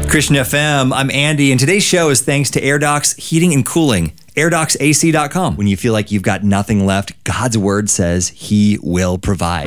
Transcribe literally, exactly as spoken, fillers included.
Christian F M, I'm Andy, and today's show is thanks to AirDocs Heating and Cooling. air docs A C dot com. When you feel like you've got nothing left, God's word says He will provide.